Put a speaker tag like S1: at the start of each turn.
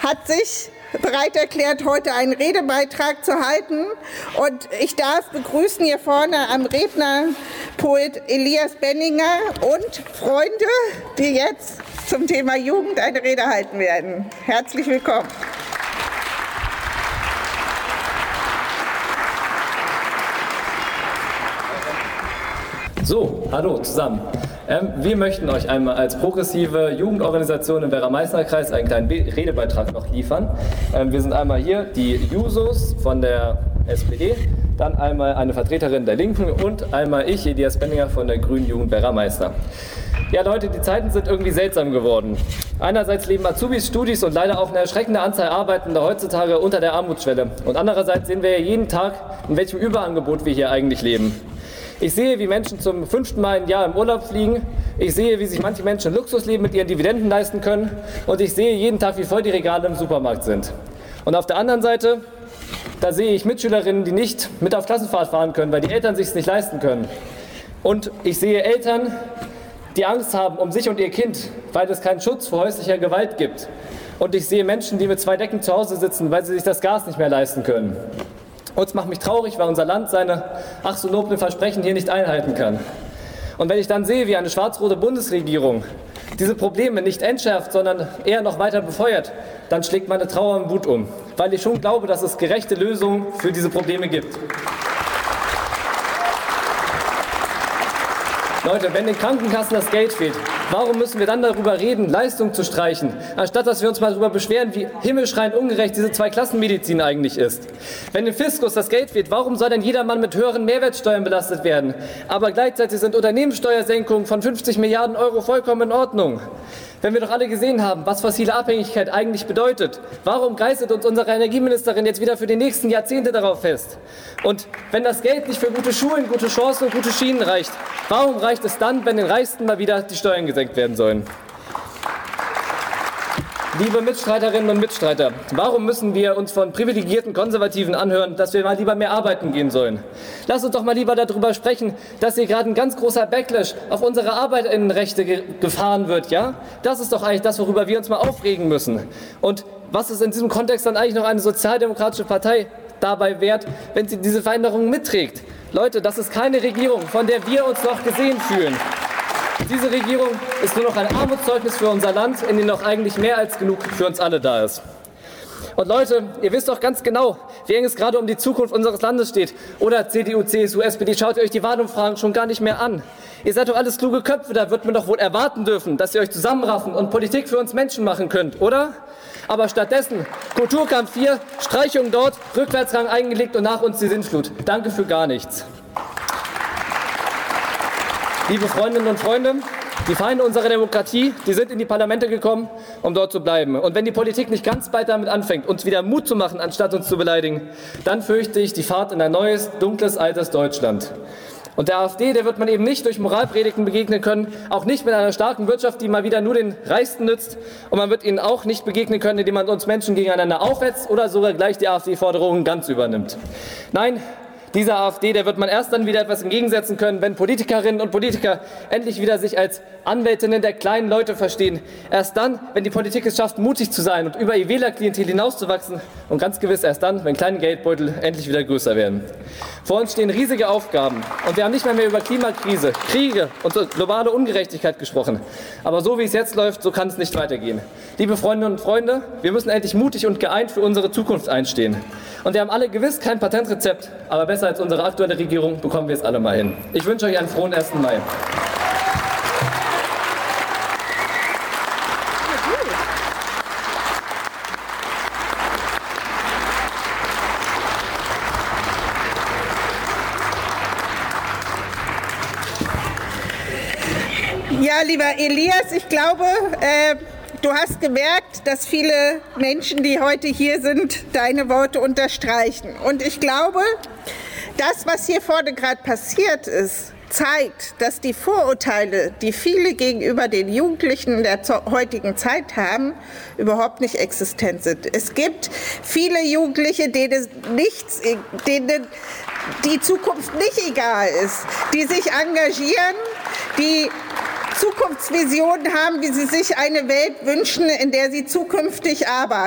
S1: hat sich bereit erklärt, heute einen Redebeitrag zu halten. Und ich darf begrüßen hier vorne am Rednerpult Elias Benninger und Freunde, die jetzt zum Thema Jugend eine Rede halten werden. Herzlich willkommen.
S2: So, hallo zusammen. Wir möchten euch einmal als progressive Jugendorganisation im Werra-Meißner-Kreis einen kleinen Redebeitrag noch liefern. Wir sind einmal hier die Jusos von der SPD, dann einmal eine Vertreterin der Linken und einmal ich, Elias Benninger von der Grünen Jugend Werra-Meißner. Ja Leute, die Zeiten sind irgendwie seltsam geworden. Einerseits leben Azubis, Studis und leider auch eine erschreckende Anzahl Arbeitender heutzutage unter der Armutsschwelle. Und andererseits sehen wir ja jeden Tag, in welchem Überangebot wir hier eigentlich leben. Ich sehe, wie Menschen zum 5. Mal im Jahr im Urlaub fliegen. Ich sehe, wie sich manche Menschen Luxusleben mit ihren Dividenden leisten können. Und ich sehe jeden Tag, wie voll die Regale im Supermarkt sind. Und auf der anderen Seite, da sehe ich Mitschülerinnen, die nicht mit auf Klassenfahrt fahren können, weil die Eltern sich es nicht leisten können. Und ich sehe Eltern, die Angst haben um sich und ihr Kind, weil es keinen Schutz vor häuslicher Gewalt gibt. Und ich sehe Menschen, die mit 2 Decken zu Hause sitzen, weil sie sich das Gas nicht mehr leisten können. Und es macht mich traurig, weil unser Land seine ach so noblen Versprechen hier nicht einhalten kann. Und wenn ich dann sehe, wie eine schwarz-rote Bundesregierung diese Probleme nicht entschärft, sondern eher noch weiter befeuert, dann schlägt meine Trauer in Wut um, weil ich schon glaube, dass es gerechte Lösungen für diese Probleme gibt. Leute, wenn den Krankenkassen das Geld fehlt, warum müssen wir dann darüber reden, Leistung zu streichen, anstatt dass wir uns mal darüber beschweren, wie himmelschreiend ungerecht diese Zweiklassenmedizin eigentlich ist? Wenn dem Fiskus das Geld fehlt, warum soll denn jedermann mit höheren Mehrwertsteuern belastet werden? Aber gleichzeitig sind Unternehmenssteuersenkungen von 50 Milliarden Euro vollkommen in Ordnung. Wenn wir doch alle gesehen haben, was fossile Abhängigkeit eigentlich bedeutet, warum geißelt uns unsere Energieministerin jetzt wieder für die nächsten Jahrzehnte darauf fest? Und wenn das Geld nicht für gute Schulen, gute Chancen und gute Schienen reicht, warum reicht es dann, wenn den Reichsten mal wieder die Steuern gesenkt werden sollen? Liebe Mitstreiterinnen und Mitstreiter, warum müssen wir uns von privilegierten Konservativen anhören, dass wir mal lieber mehr arbeiten gehen sollen? Lasst uns doch mal lieber darüber sprechen, dass hier gerade ein ganz großer Backlash auf unsere Arbeiterinnenrechte gefahren wird, ja? Das ist doch eigentlich das, worüber wir uns mal aufregen müssen. Und was ist in diesem Kontext dann eigentlich noch eine sozialdemokratische Partei dabei wert, wenn sie diese Veränderungen mitträgt? Leute, das ist keine Regierung, von der wir uns noch gesehen fühlen. Diese Regierung ist nur noch ein Armutszeugnis für unser Land, in dem noch eigentlich mehr als genug für uns alle da ist. Und Leute, ihr wisst doch ganz genau, wie eng es gerade um die Zukunft unseres Landes steht. Oder CDU, CSU, SPD, schaut ihr euch die Wahlumfragen schon gar nicht mehr an. Ihr seid doch alles kluge Köpfe, da wird man doch wohl erwarten dürfen, dass ihr euch zusammenraffen und Politik für uns Menschen machen könnt, oder? Aber stattdessen Kulturkampf 4, Streichung dort, Rückwärtsgang eingelegt und nach uns die Sintflut. Danke für gar nichts. Liebe Freundinnen und Freunde, die Feinde unserer Demokratie, die sind in die Parlamente gekommen, um dort zu bleiben. Und wenn die Politik nicht ganz bald damit anfängt, uns wieder Mut zu machen, anstatt uns zu beleidigen, dann fürchte ich die Fahrt in ein neues, dunkles, altes Deutschland. Und der AfD, der wird man eben nicht durch Moralpredigten begegnen können, auch nicht mit einer starken Wirtschaft, die mal wieder nur den Reichsten nützt. Und man wird ihnen auch nicht begegnen können, indem man uns Menschen gegeneinander aufhetzt oder sogar gleich die AfD-Forderungen ganz übernimmt. Nein, dieser AfD, der wird man erst dann wieder etwas entgegensetzen können, wenn Politikerinnen und Politiker endlich wieder sich als Anwältinnen der kleinen Leute verstehen. Erst dann, wenn die Politik es schafft, mutig zu sein und über ihr Wählerklientel hinauszuwachsen. Und ganz gewiss erst dann, wenn kleine Geldbeutel endlich wieder größer werden. Vor uns stehen riesige Aufgaben. Und wir haben nicht mehr über Klimakrise, Kriege und globale Ungerechtigkeit gesprochen. Aber so wie es jetzt läuft, so kann es nicht weitergehen. Liebe Freundinnen und Freunde, wir müssen endlich mutig und geeint für unsere Zukunft einstehen. Und wir haben alle gewiss kein Patentrezept, aber besser als unsere aktuelle Regierung bekommen wir es alle mal hin. Ich wünsche euch einen frohen 1. Mai.
S1: Ja, lieber Elias, ich glaube, du hast gemerkt, dass viele Menschen, die heute hier sind, deine Worte unterstreichen. Und ich glaube, das, was hier vorne gerade passiert ist, zeigt, dass die Vorurteile, die viele gegenüber den Jugendlichen der heutigen Zeit haben, überhaupt nicht existent sind. Es gibt viele Jugendliche, denen die Zukunft nicht egal ist, die sich engagieren, die Zukunftsvisionen haben, wie sie sich eine Welt wünschen, in der sie zukünftig arbeiten.